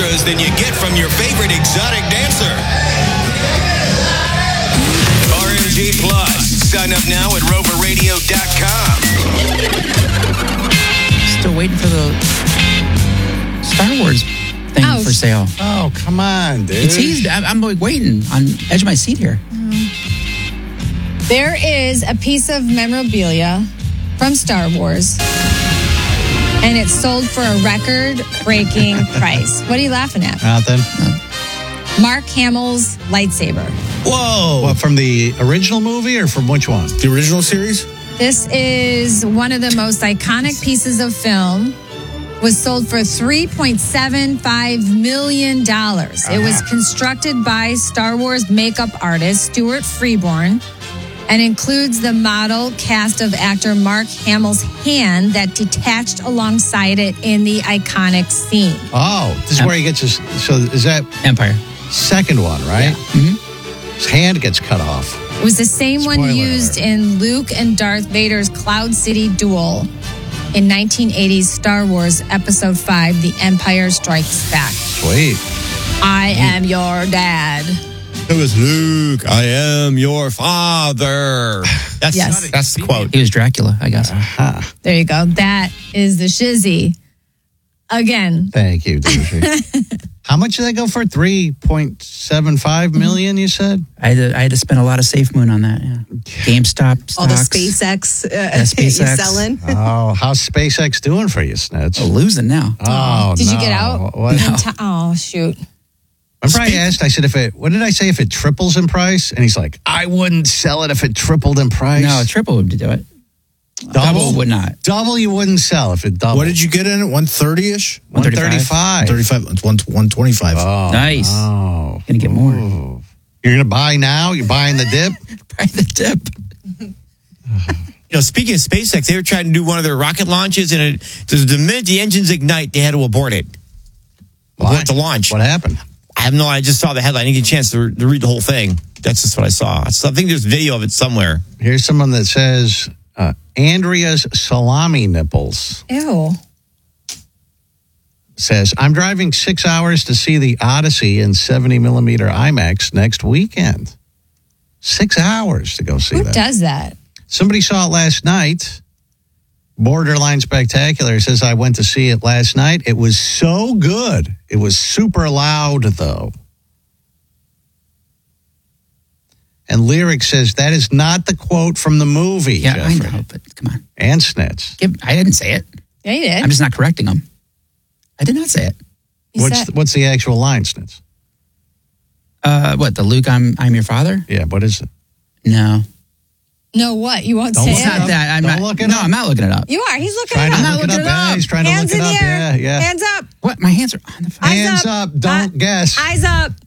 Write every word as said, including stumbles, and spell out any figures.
extras than you get from your favorite exotic dancer. R M G Plus. Sign up now at rover radio dot com. Still waiting for the Star Wars thing Oh. for sale. Oh, come on, dude. It's easy. I'm, I'm like waiting on the edge of my seat here. There is a piece of memorabilia from Star Wars, and it's sold for a record-breaking price. What are you laughing at? Nothing. Mark Hamill's lightsaber. Whoa. What, from the original movie or from which one? The original series? This is one of the most iconic pieces of film. Was sold for three point seven five million dollars. It was constructed by Star Wars makeup artist Stuart Freeborn and includes the model cast of actor Mark Hamill's hand that detached alongside it in the iconic scene. Oh, this is where he gets his. So is that Empire. second one, right? Mm-hmm. His hand gets cut off. It was the same Spoiler one used alert. in Luke and Darth Vader's Cloud City duel in nineteen eighties Star Wars Episode five, The Empire Strikes Back. Sweet. I am your dad. It was Luke, I am your father. That's, Yes. that's the quote. He was Dracula, I guess. Huh. There you go. That is the shizzy. Again. Thank you, Dimitri. How much did that go for? three point seven five million, you said? I had to, I had to spend a lot of Safe Moon on that. Yeah. GameStop stocks. All the SpaceX, uh, Yeah, SpaceX. you selling. Oh, how's SpaceX doing for you, Snitch? Oh, losing now. Oh, Did you no. get out? What? In ti- oh, shoot. Remember I asked, I said, if it, what did I say, if it triples in price? And he's like, I wouldn't sell it if it tripled in price. No, triple would do it. double, Double would not. Double you wouldn't sell if it doubled. What did you get in it? one thirty-ish? one thirty-five. thirty-five. It's one twenty-five. Oh, Nice. Oh. Gonna get more. Ooh. You're going to buy now? You're buying the dip? Buy the dip. You know, speaking of SpaceX, they were trying to do one of their rocket launches, and it, the minute the engines ignite, they had to abort it. Why? Abort the launch. What happened? I have no I just saw the headline. I didn't get a chance to, to read the whole thing. That's just what I saw. So I think there's video of it somewhere. Here's someone that says, uh, Andrea's salami nipples. Ew. Says, I'm driving six hours to see the Odyssey in seventy millimeter IMAX next weekend. Six hours to go see Who that. does that? Somebody saw it last night. Borderline Spectacular says, I went to see it last night. It was so good. It was super loud, though. And Lyric says, that is not the quote from the movie, Yeah, Jeffrey. I know, but come on. And Snitz. Give, I didn't say it. Yeah, you did. I'm just not correcting them. I did not say it. You What's said- what's the actual line, Snitz? Uh, what, the Luke, I'm I'm your father? Yeah, what is it? No. no, what? You won't Don't say look It's it? it not up. that. I'm Don't not, look it no, up. I'm not looking it up. You are. He's looking Trying it to up. look it looking up. it Yeah, up. he's trying to Hands look it in up. the air. Yeah, yeah. Hands up. What? My hands are on the phone. Eyes Hands up. up. Don't Uh, guess. Eyes up.